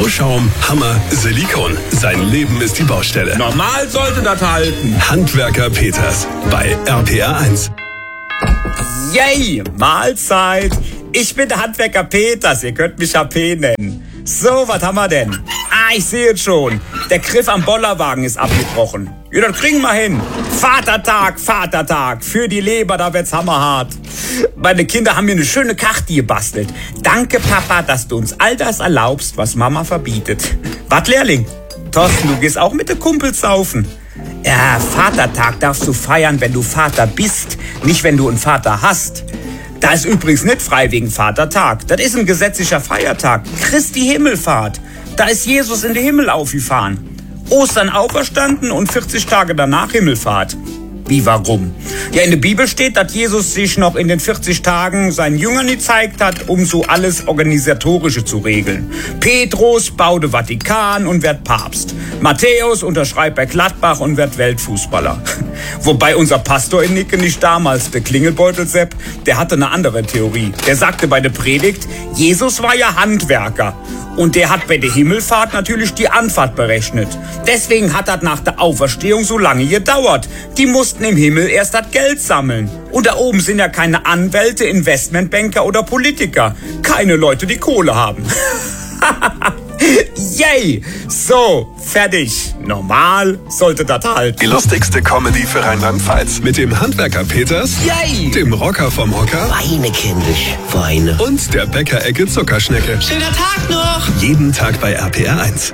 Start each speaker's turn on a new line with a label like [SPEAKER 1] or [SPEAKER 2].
[SPEAKER 1] Bauschaum, Hammer, Silikon. Sein Leben ist die Baustelle.
[SPEAKER 2] Normal sollte das halten.
[SPEAKER 1] Handwerker Peters bei RPR 1.
[SPEAKER 3] Yay, Mahlzeit. Ich bin der Handwerker Peters, ihr könnt mich HP nennen. So, was haben wir denn? Ich sehe es schon. Der Griff am Bollerwagen ist abgebrochen. Ja, das kriegen wir hin. Vatertag. Für die Leber, da wird's hammerhart. Meine Kinder haben mir eine schöne Karte gebastelt. Danke, Papa, dass du uns all das erlaubst, was Mama verbietet. Was, Lehrling? Thorsten, du gehst auch mit den Kumpels saufen. Ja, Vatertag darfst du feiern, wenn du Vater bist, nicht wenn du einen Vater hast. Da ist übrigens nicht frei wegen Vatertag. Das ist ein gesetzlicher Feiertag. Christi Himmelfahrt. Da ist Jesus in den Himmel aufgefahren. Ostern auferstanden und 40 Tage danach Himmelfahrt. Wie, warum? Ja, in der Bibel steht, dass Jesus sich noch in den 40 Tagen seinen Jüngern gezeigt hat, um so alles Organisatorische zu regeln. Petrus baute Vatikan und wird Papst. Matthäus unterschreibt bei Gladbach und wird Weltfußballer. Wobei unser Pastor in Nicke nicht damals, der Klingelbeutel-Sepp, der hatte eine andere Theorie. Der sagte bei der Predigt, Jesus war ja Handwerker. Und der hat bei der Himmelfahrt natürlich die Anfahrt berechnet. Deswegen hat das nach der Auferstehung so lange gedauert. Die mussten im Himmel erst das Geld sammeln. Und da oben sind ja keine Anwälte, Investmentbanker oder Politiker. Keine Leute, die Kohle haben. Yay! So, fertig. Normal sollte das halten.
[SPEAKER 1] Die lustigste Comedy für Rheinland-Pfalz. Mit dem Handwerker Peters,
[SPEAKER 3] Yay!
[SPEAKER 1] dem Rocker vom Hocker
[SPEAKER 4] Weine, kindisch, Weine.
[SPEAKER 1] und der Bäckerecke Zuckerschnecke.
[SPEAKER 4] Schöner Tag noch!
[SPEAKER 1] Jeden Tag bei RPR 1.